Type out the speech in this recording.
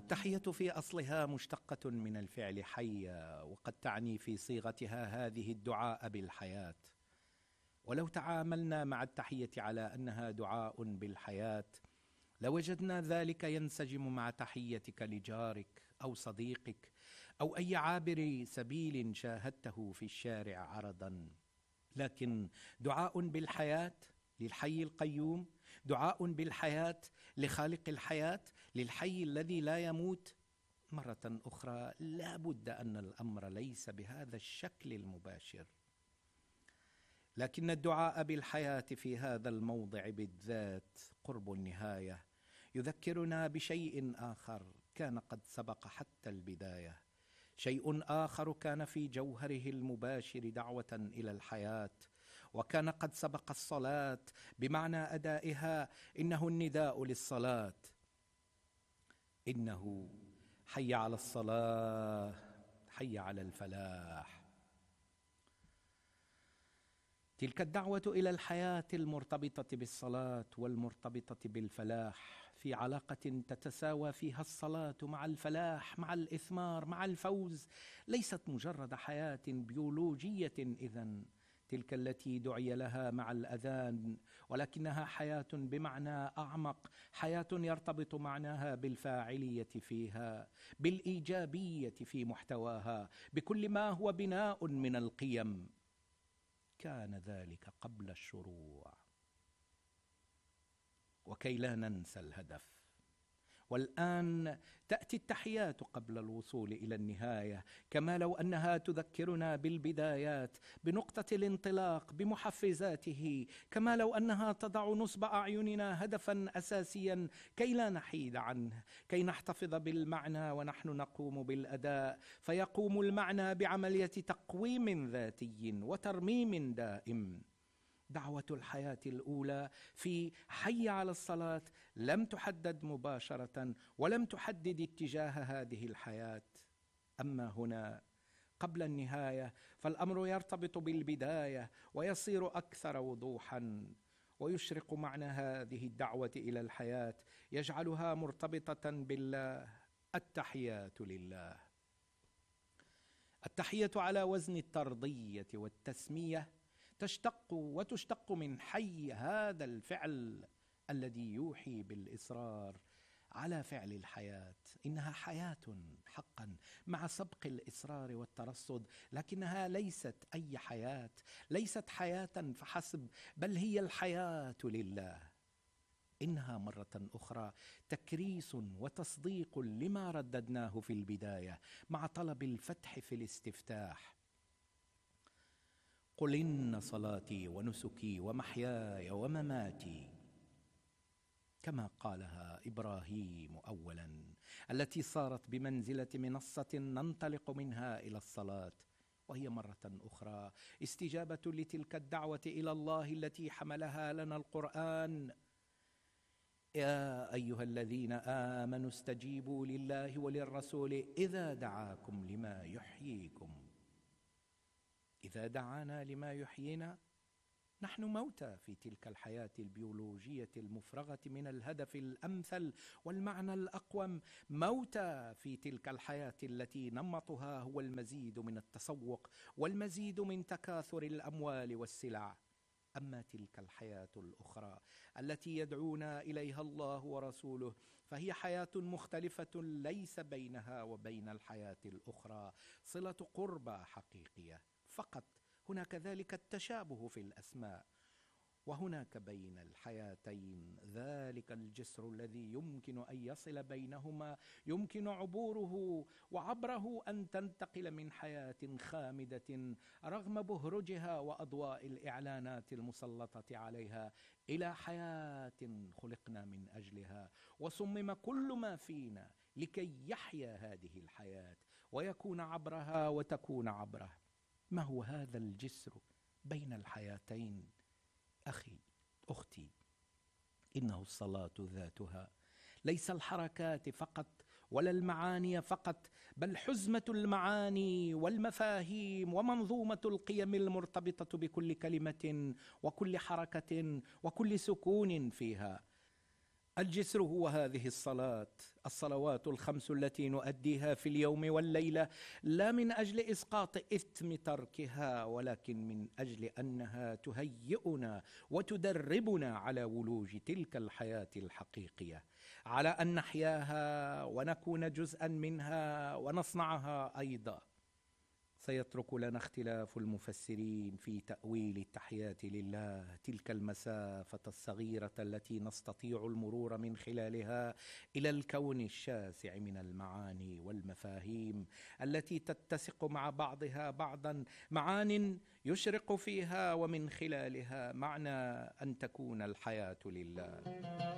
التحية في أصلها مشتقة من الفعل حيا، وقد تعني في صيغتها هذه الدعاء بالحياة. ولو تعاملنا مع التحية على أنها دعاء بالحياة لوجدنا ذلك ينسجم مع تحيتك لجارك أو صديقك أو أي عابر سبيل شاهدته في الشارع عرضا. لكن دعاء بالحياة للحي القيوم، دعاء بالحياة لخالق الحياة، للحي الذي لا يموت، مرة أخرى لا بد أن الأمر ليس بهذا الشكل المباشر. لكن الدعاء بالحياة في هذا الموضع بالذات قرب النهاية يذكرنا بشيء آخر كان قد سبق حتى البداية، شيء آخر كان في جوهره المباشر دعوة إلى الحياة، وكان قد سبق الصلاة بمعنى أدائها. إنه النداء للصلاة، إنه حي على الصلاة، حي على الفلاح. تلك الدعوة إلى الحياة المرتبطة بالصلاة والمرتبطة بالفلاح في علاقة تتساوى فيها الصلاة مع الفلاح، مع الإثمار، مع الفوز، ليست مجرد حياة بيولوجية إذن تلك التي دعي لها مع الأذان، ولكنها حياة بمعنى أعمق، حياة يرتبط معناها بالفاعلية فيها، بالإيجابية في محتواها، بكل ما هو بناء من القيم. كان ذلك قبل الشروع، وكي لا ننسى الهدف. والآن تأتي التحيات قبل الوصول إلى النهاية، كما لو أنها تذكرنا بالبدايات، بنقطة الانطلاق، بمحفزاته، كما لو أنها تضع نصب أعيننا هدفا أساسيا كي لا نحيد عنه، كي نحتفظ بالمعنى ونحن نقوم بالأداء، فيقوم المعنى بعملية تقويم ذاتي وترميم دائم. دعوة الحياة الأولى في حي على الصلاة لم تحدد مباشرة ولم تحدد اتجاه هذه الحياة. أما هنا قبل النهاية فالأمر يرتبط بالبداية ويصير أكثر وضوحا، ويشرق معنى هذه الدعوة إلى الحياة، يجعلها مرتبطة بالله. التحيات لله، التحية على وزن الترضية والتسمية، تشتق من حي هذا الفعل الذي يوحي بالإصرار على فعل الحياة. إنها حياة حقا مع سبق الإصرار والترصد، لكنها ليست أي حياة، ليست حياة فحسب، بل هي الحياة لله. إنها مرة أخرى تكريس وتصديق لما رددناه في البداية مع طلب الفتح في الاستفتاح. قل إن صلاتي ونسكي ومحياي ومماتي، كما قالها إبراهيم أولا، التي صارت بمنزلة منصة ننطلق منها إلى الصلاة، وهي مرة أخرى استجابة لتلك الدعوة إلى الله التي حملها لنا القرآن. يا أيها الذين آمنوا استجيبوا لله وللرسول إذا دعاكم لما يحييكم. إذا دعانا لما يحيينا نحن موتى في تلك الحياة البيولوجية المفرغة من الهدف الأمثل والمعنى الأقوم، موتى في تلك الحياة التي نمطها هو المزيد من التسوق والمزيد من تكاثر الأموال والسلع. أما تلك الحياة الأخرى التي يدعونا إليها الله ورسوله فهي حياة مختلفة، ليس بينها وبين الحياة الأخرى صلة قربى حقيقية فقط. هناك ذلك التشابه في الأسماء، وهناك بين الحياتين ذلك الجسر الذي يمكن أن يصل بينهما، يمكن عبوره وعبره أن تنتقل من حياة خامدة رغم بهرجها وأضواء الإعلانات المسلطة عليها إلى حياة خلقنا من أجلها، وصمم كل ما فينا لكي يحيا هذه الحياة ويكون عبرها وتكون عبره. ما هو هذا الجسر بين الحياتين؟ أخي، أختي، إنه الصلاة ذاتها، ليس الحركات فقط ولا المعاني فقط، بل حزمة المعاني والمفاهيم ومنظومة القيم المرتبطة بكل كلمة وكل حركة وكل سكون فيها. الجسر هو هذه الصلوات الخمس التي نؤديها في اليوم والليلة، لا من أجل إسقاط إثم تركها، ولكن من أجل أنها تهيئنا وتدربنا على ولوج تلك الحياة الحقيقية، على أن نحياها ونكون جزءا منها ونصنعها أيضا. سيترك لنا اختلاف المفسرين في تأويل التحيات لله تلك المسافة الصغيرة التي نستطيع المرور من خلالها إلى الكون الشاسع من المعاني والمفاهيم التي تتسق مع بعضها بعضا، معان يشرق فيها ومن خلالها معنى أن تكون الحياة لله.